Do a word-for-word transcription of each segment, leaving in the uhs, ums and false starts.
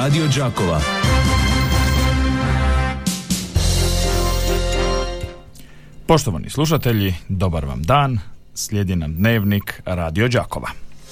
Radio Đakova. Poštovani slušatelji, dobar vam dan, slijedi nam dnevnik Radio Đakova.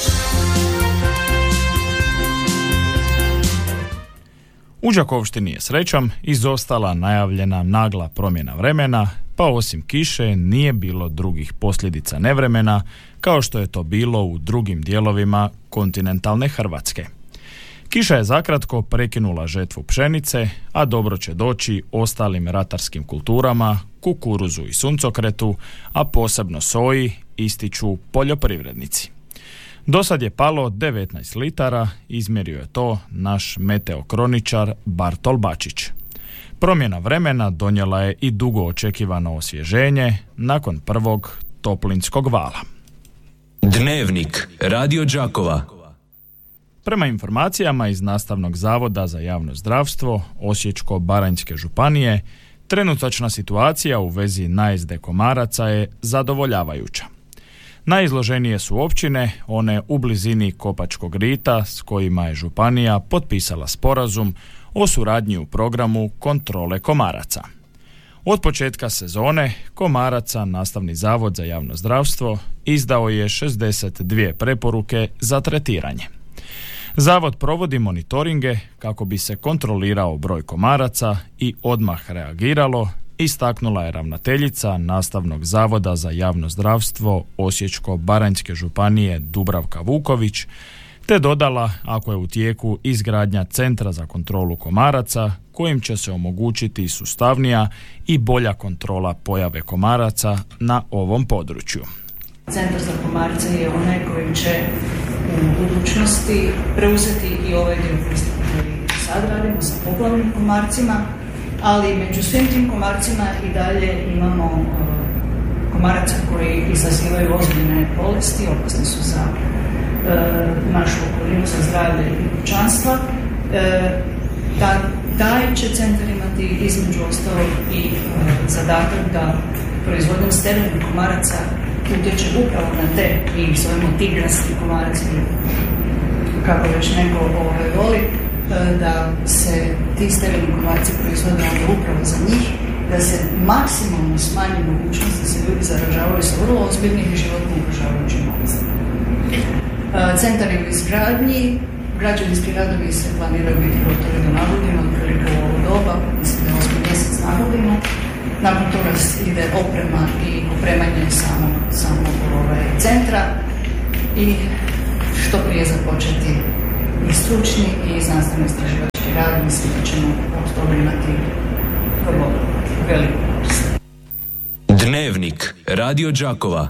U Đakovštini je srećom izostala najavljena nagla promjena vremena, pa osim kiše nije bilo drugih posljedica nevremena, kao što je to bilo u drugim dijelovima kontinentalne Hrvatske. Kiša je zakratko prekinula žetvu pšenice, a dobro će doći ostalim ratarskim kulturama, kukuruzu i suncokretu, a posebno soji, ističu poljoprivrednici. Dosad je palo devetnaest litara, izmjerio je to naš meteokroničar Bartol Bačić. Promjena vremena donijela je i dugo očekivano osvježenje nakon prvog toplinskog vala. Dnevnik Radio Đakova. Prema informacijama iz Nastavnog zavoda za javno zdravstvo Osječko-baranjske županije, trenutačna situacija u vezi najezde komaraca je zadovoljavajuća. Najizloženije su općine, one u blizini Kopačkog rita, s kojima je županija potpisala sporazum o suradnji u programu kontrole komaraca. Od početka sezone komaraca Nastavni zavod za javno zdravstvo izdao je šezdeset dvije preporuke za tretiranje. Zavod provodi monitoringe kako bi se kontrolirao broj komaraca i odmah reagiralo, istaknula je ravnateljica Nastavnog zavoda za javno zdravstvo Osječko-baranjske županije Dubravka Vuković, te dodala ako je u tijeku izgradnja centra za kontrolu komaraca, kojim će se omogućiti sustavnija i bolja kontrola pojave komaraca na ovom području. Centar za komarce je onaj koji će u budućnosti preuzeti i ovaj dio koji sad radimo sa poplavnim komarcima, ali među svim tim komarcima i dalje imamo uh, komaraca koji izazivaju ozbiljne bolesti, opasni su za uh, našu okolinu, za zdravlje i pučanstva. Uh, da, taj će centar imati između ostalog i uh, zadatak da proizvodnjom sterilnih komaraca utječe upravo na te, i zovemo tigrasti komarac, kako već neko ovaj voli, da se ti sterilni komarci proizvode upravo za njih, da se maksimalno smanji mogućnost da se ljudi zaražavaju sa vrlo ozbiljnim i životno ugrožavajućim bolestima. Centar je u izgradnji, građevinski radovi se planiraju biti gotovi do nagodinu, otprilike u ovo doba, mislim da je osmi mjesec nagodinu. Nakon toga ide oprema i opremanje samog, samog ovaj, centra i što prije započeti i stručni i znanstveno istraživački rad, mislim da ćemo od toga imati vrlo veliku korist. Dnevnik Radio Đakova.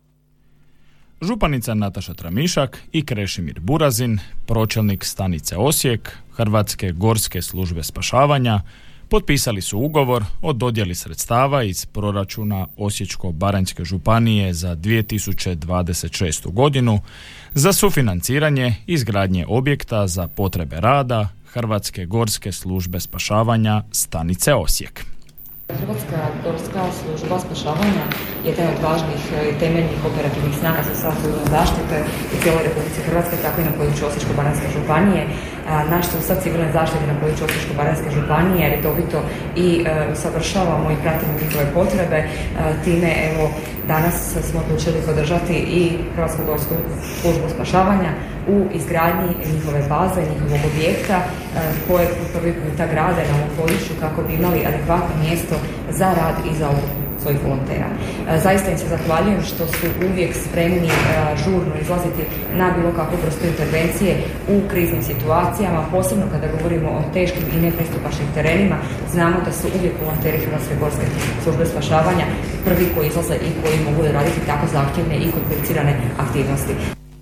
Županica Nataša Tramišak i Krešimir Burazin, pročelnik stanice Osijek, Hrvatske gorske službe spašavanja, potpisali su ugovor o dodjeli sredstava iz proračuna Osječko-baranjske županije za dvije tisuće dvadeset šestu godinu za sufinanciranje izgradnje objekta za potrebe rada Hrvatske gorske službe spašavanja stanice Osijek. Hrvatska gorska služba spašavanja je jedan od važnih i temeljnih operativnih snaga za sustav zaštite u cijeloj Republici Hrvatske, tako i na području Osječko-baranjske županije. Naš sustav civilne zaštite na području Osječko-baranjske županije redovito i e, usavršavamo i pratimo njihove potrebe. E, time, evo, danas smo odlučili podržati i Hrvatsku gorsku službu spašavanja u izgradnji njihove baze, njihovog objekta e, koje prvi puta grade na ovom području kako bi imali adekvatno mjesto za rad i za obuku svojih volontera. E, zaista im se zahvaljujem što su uvijek spremni e, žurno izlaziti na bilo kakvu vrstu intervencije u kriznim situacijama, posebno kada govorimo o teškim i nepristupačnim terenima. Znamo da su uvijek volonteri Hrvatske gorske službe spašavanja prvi koji izlaze i koji mogu raditi tako zahtjevne i komplicirane aktivnosti.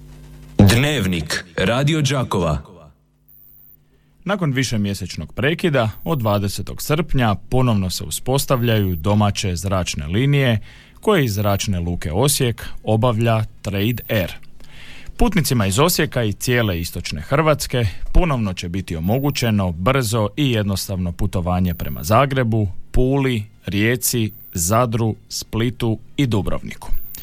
Dnevnik Radio Đakova. Nakon višemjesečnog prekida, od dvadesetog srpnja ponovno se uspostavljaju domaće zračne linije koje iz zračne luke Osijek obavlja Trade Air. Putnicima iz Osijeka i cijele istočne Hrvatske ponovno će biti omogućeno brzo i jednostavno putovanje prema Zagrebu, Puli, Rijeci, Zadru, Splitu i Dubrovniku.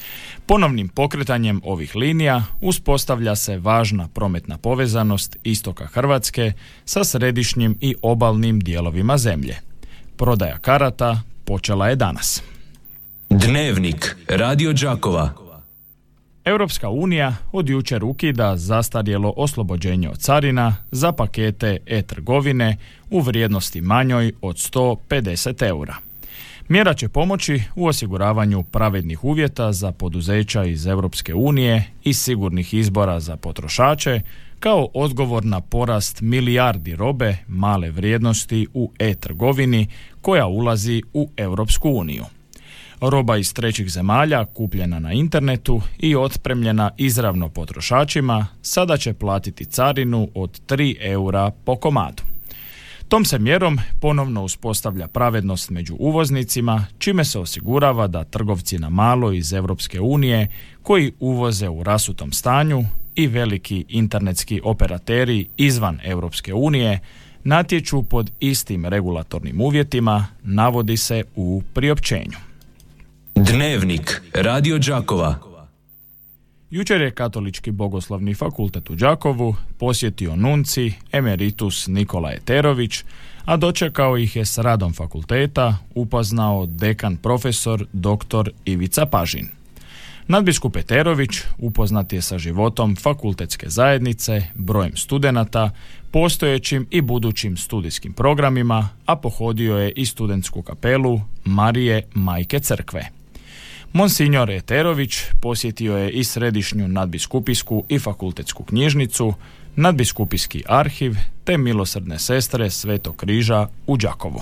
Ponovnim pokretanjem ovih linija uspostavlja se važna prometna povezanost istoka Hrvatske sa središnjim i obalnim dijelovima zemlje. Prodaja karata počela je danas. Dnevnik Radio Đakova. Europska unija od jučer ukida zastarjelo oslobođenje od carina za pakete e-trgovine u vrijednosti manjoj od sto pedeset eura. Mjera će pomoći u osiguravanju pravednih uvjeta za poduzeća iz Europske unije i sigurnih izbora za potrošače, kao odgovor na porast milijardi robe male vrijednosti u e-trgovini koja ulazi u Europsku uniju. Roba iz trećih zemalja kupljena na internetu i otpremljena izravno potrošačima sada će platiti carinu od tri eura po komadu. Tom se mjerom ponovno uspostavlja pravednost među uvoznicima, čime se osigurava da trgovci na malo iz Europske unije koji uvoze u rasutom stanju i veliki internetski operateri izvan Europske unije natječu pod istim regulatornim uvjetima, navodi se u priopćenju. Dnevnik Radio Đakova. Jučer je Katolički bogoslovni fakultet u Đakovu posjetio nunci emeritus Nikola Eterović, a dočekao ih je s radom fakulteta upoznao dekan profesor dr. Ivica Pažin. Nadbiskup Eterović upoznat je sa životom fakultetske zajednice, brojem studenata, postojećim i budućim studijskim programima, a pohodio je i studentsku kapelu Marije Majke Crkve. Monsignor Eterović posjetio je i središnju nadbiskupijsku i fakultetsku knjižnicu, nadbiskupijski arhiv te milosrdne sestre Svetog križa u Đakovu.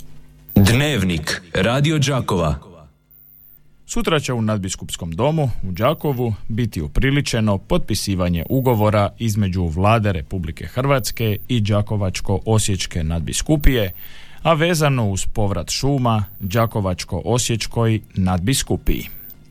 Dnevnik Radio Đakova. Sutra će u nadbiskupskom domu u Đakovu biti upriličeno potpisivanje ugovora između Vlade Republike Hrvatske i Đakovačko-osječke nadbiskupije, a vezano uz povrat šuma Đakovačko-osječkoj nadbiskupiji.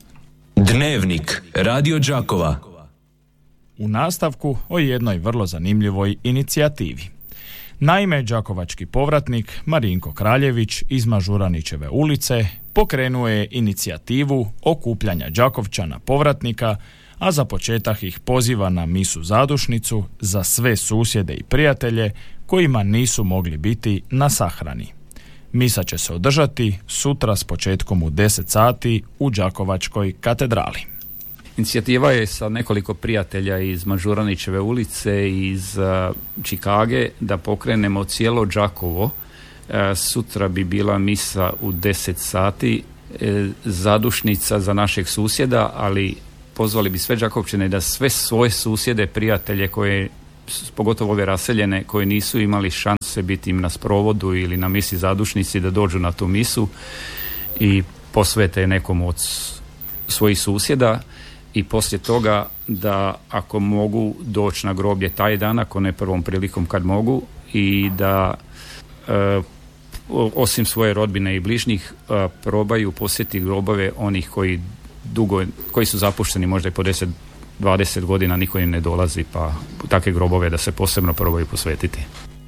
Dnevnik Radio Đakova. U nastavku o jednoj vrlo zanimljivoj inicijativi. Naime, đakovački povratnik Marinko Kraljević iz Mažuranićeve ulice pokrenuo je inicijativu okupljanja Đakovčana povratnika, a za početak ih poziva na misu zadušnicu za sve susjede i prijatelje kojima nisu mogli biti na sahrani. Misa će se održati sutra s početkom u deset sati u Đakovačkoj katedrali. Inicijativa je sa nekoliko prijatelja iz Mažuranićeve ulice i iz uh, Čikage da pokrenemo cijelo Đakovo. Uh, sutra bi bila misa u deset sati, uh, zadušnica za našeg susjeda, ali pozvali bi sve Đakovčane da sve svoje susjede, prijatelje koje, pogotovo ove raseljene, koji nisu imali šanse biti im na sprovodu ili na misi zadušnici, da dođu na tu misu i posvete nekom od svojih susjeda. I poslije toga da ako mogu doći na groblje taj dan, ako ne prvom prilikom kad mogu, i da e, osim svoje rodbine i bližnjih e, probaju posjetiti grobove onih koji dugo, koji su zapušteni možda i po deset dvadeset godina, niko im ne dolazi, pa takve grobove da se posebno probaju posvetiti.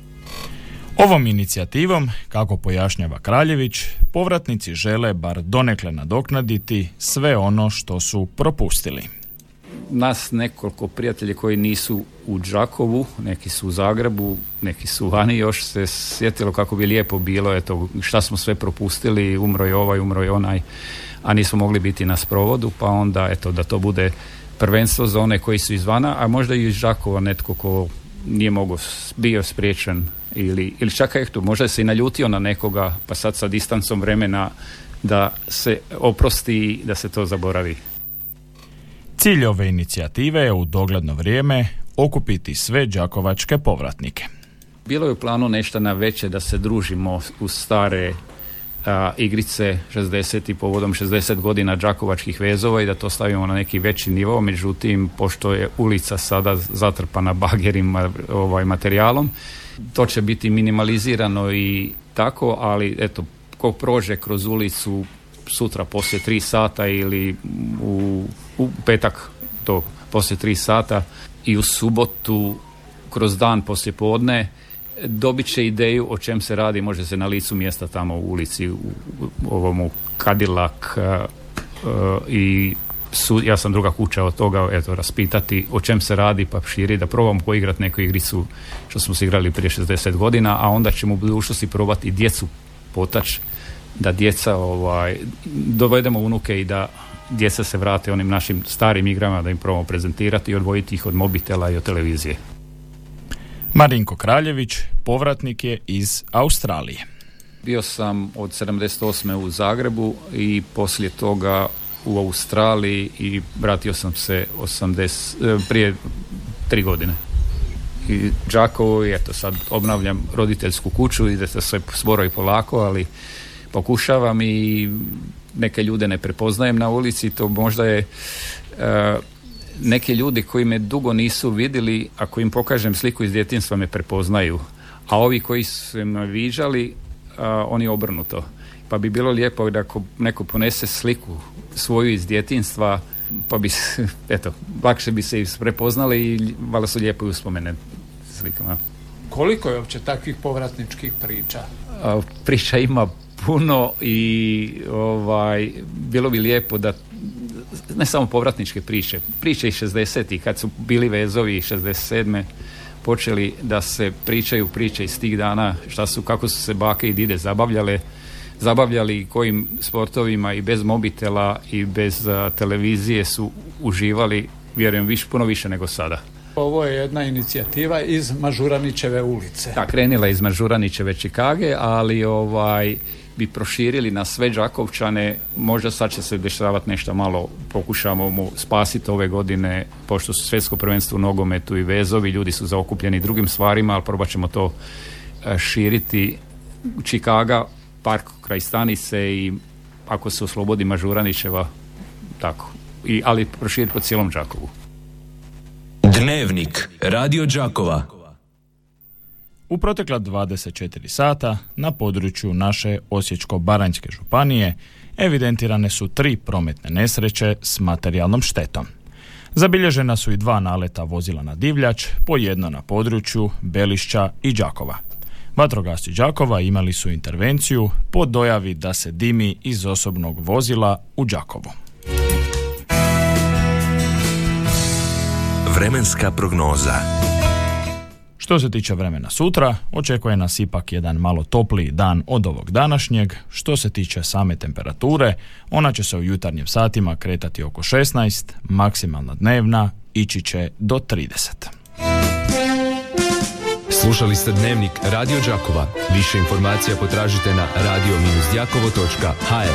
Ovom inicijativom, kako pojašnjava Kraljević, povratnici žele bar donekle nadoknaditi sve ono što su propustili. Nas nekoliko prijatelji koji nisu u Đakovu, neki su u Zagrebu, neki su vani, još se sjetilo kako bi lijepo bilo, eto, šta smo sve propustili, umro je ovaj, umro je onaj, a nismo mogli biti na sprovodu, pa onda eto da to bude prvenstvo za one koji su izvana, a možda i iz Đakova netko ko nije mogao, bio spriječen ili, ili čak eto, možda se i naljutio na nekoga, pa sad sa distancom vremena da se oprosti i da se to zaboravi. Cilj ove inicijative je u dogledno vrijeme okupiti sve đakovačke povratnike. Bilo je u planu nešto na veće da se družimo u stare a, igrice šezdeset povodom šezdeset godina đakovačkih vezova i da to stavimo na neki veći nivo, međutim pošto je ulica sada zatrpana bagerim ovaj, materijalom, to će biti minimalizirano i tako, ali eto, ko prođe kroz ulicu sutra poslije tri sata ili u, u petak to poslije tri sata i u subotu kroz dan poslije podne, dobit će ideju o čem se radi, može se na licu mjesta tamo u ulici u, u ovomu Kadilak uh, uh, i su, ja sam druga kuća od toga, eto, raspitati o čem se radi, pa širi, da probamo poigrati neku igricu što smo se igrali prije šezdeset godina, a onda ćemo u budućnosti probati i djecu potač, da djeca ovaj, dovedemo unuke i da djeca se vrate onim našim starim igrama, da im probamo prezentirati i odvojiti ih od mobitela i od televizije. Marinko Kraljević, povratnik je iz Australije. Bio sam od sedamdeset osme u Zagrebu i poslije toga u Australiji i vratio sam se osamdeset, prije tri godine. I Đakovo, i eto sad obnavljam roditeljsku kuću, ide se sve sporo i polako, ali pokušavam i neke ljude ne prepoznajem na ulici, to možda je uh, neki ljudi koji me dugo nisu vidjeli, ako im pokažem sliku iz djetinjstva me prepoznaju, a ovi koji su me viđali, uh, oni obrnuto. Pa bi bilo lijepo da ako neko ponese sliku svoju iz djetinjstva, pa bi, eto, lakše bi se i prepoznali i valjda su lijepo uspomene slikama. Koliko je uopće takvih povratničkih priča? Uh, priča ima puno i ovaj, bilo bi lijepo da ne samo povratničke priče, priče iz šezdesetih kad su bili vezovi šezdeset sedme počeli da se pričaju priče iz tih dana, šta su, kako su se bake i dide zabavljale, zabavljali kojim sportovima i bez mobitela i bez uh, televizije su uživali, vjerujem, viš, puno više nego sada. Ovo je jedna inicijativa iz Mažuranićeve ulice. Da, krenila iz Mažuranićeve Čikage, ali ovaj bi proširili na sve Đakovčane, možda sad će se dešavati nešto malo, pokušamo mu spasiti ove godine, pošto su svjetsko prvenstvo u nogometu i vezovi, ljudi su zaokupljeni drugim stvarima, ali probat ćemo to širiti. Čikaga, park kraj stanice i ako se oslobodi Mažuranićeva, tako, I, ali proširiti po cijelom Đakovu. Dnevnik Radio Đakova. U protekla dvadeset četiri sata na području naše Osječko-baranjske županije evidentirane su tri prometne nesreće s materijalnom štetom. Zabilježena su i dva naleta vozila na divljač, po jedno na području Belišća i Đakova. Vatrogasci Đakova imali su intervenciju po dojavi da se dimi iz osobnog vozila u Đakovu. Vremenska prognoza. Što se tiče vremena sutra, očekuje nas ipak jedan malo topliji dan od ovog današnjeg. Što se tiče same temperature, ona će se u jutarnjim satima kretati oko šesnaest, maksimalna dnevna ići će do trideset. Slušali ste Dnevnik Radio Đakova. Više informacija potražite na radio dash đakovo točka h r.